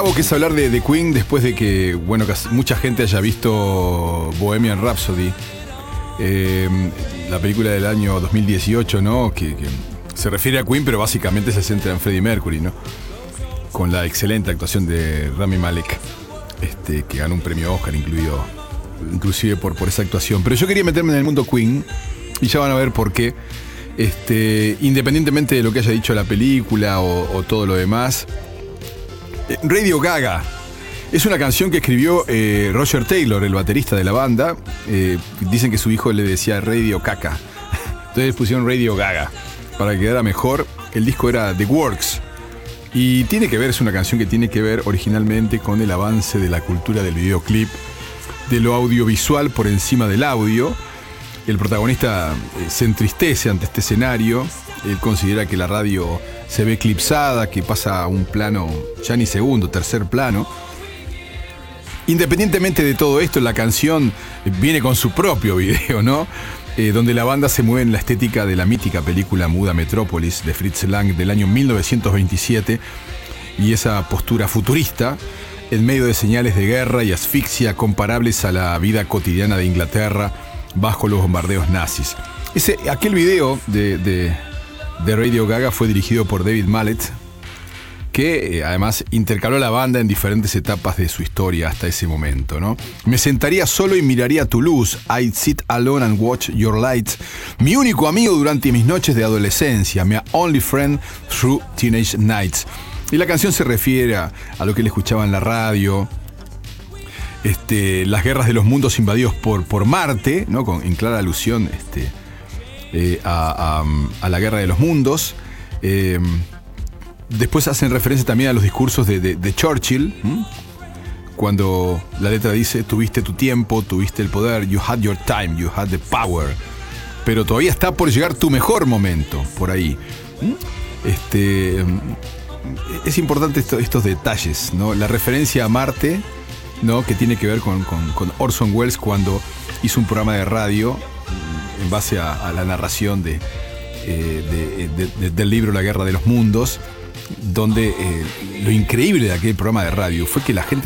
Algo que es hablar de Queen después de que, bueno, casi mucha gente haya visto Bohemian Rhapsody, la película del año 2018, ¿no? Que se refiere a Queen, pero básicamente se centra en Freddie Mercury, ¿no? Con la excelente actuación de Rami Malek, que ganó un premio Oscar inclusive por esa actuación. Pero yo quería meterme en el mundo Queen, y ya van a ver por qué. Independientemente de lo que haya dicho la película o todo lo demás, Radio Gaga es una canción que escribió Roger Taylor, el baterista de la banda. Dicen que su hijo le decía Radio Caca, entonces pusieron Radio Gaga para que quedara mejor. El disco era The Works y es una canción que tiene que ver originalmente con el avance de la cultura del videoclip, de lo audiovisual por encima del audio. El protagonista se entristece ante este escenario. Él considera que la radio se ve eclipsada, que pasa a un plano ya ni segundo, tercer plano. Independientemente de todo esto, la canción viene con su propio video, ¿no? Donde la banda se mueve en la estética de la mítica película muda Metrópolis de Fritz Lang del año 1927, y esa postura futurista en medio de señales de guerra y asfixia comparables a la vida cotidiana de Inglaterra bajo los bombardeos nazis. Aquel video de Radio Gaga fue dirigido por David Mallet, que además intercaló a la banda en diferentes etapas de su historia hasta ese momento, ¿no? Me sentaría solo y miraría tu luz. I'd sit alone and watch your light. Mi único amigo durante mis noches de adolescencia. My only friend through teenage nights. Y la canción se refiere a lo que él escuchaba en la radio. Las guerras de los mundos invadidos por Marte, ¿no? En clara alusión a la guerra de los mundos. Después hacen referencia también a los discursos de Churchill, cuando la letra dice: tuviste tu tiempo, tuviste el poder, you had your time, you had the power, pero todavía está por llegar tu mejor momento, por ahí. Es importante estos detalles, ¿no? La referencia a Marte, ¿no? Que tiene que ver con Orson Welles cuando hizo un programa de radio en base a la narración del libro La Guerra de los Mundos, donde lo increíble de aquel programa de radio fue que la gente